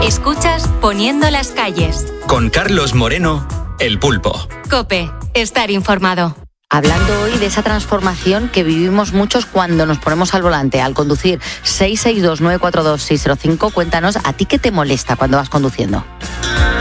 Escuchas Poniendo las calles. Con Carlos Moreno, El Pulpo. COPE. Estar informado. Hablando hoy de esa transformación que vivimos muchos cuando nos ponemos al volante, al conducir. 662-942-605. Cuéntanos, ¿a ti qué te molesta cuando vas conduciendo?